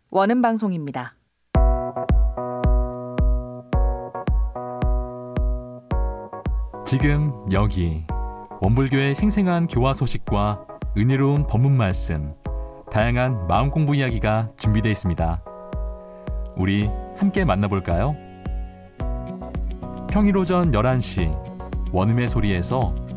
원음 방송입니다. 지금 여기 원불교의 생생한 교화 소식과 은혜로운 법문 말씀, 다양한 마음 공부 이야기가 준비되어 있습니다. 우리 함께 만나볼까요? 평일 오전 11시 원음의 소리에서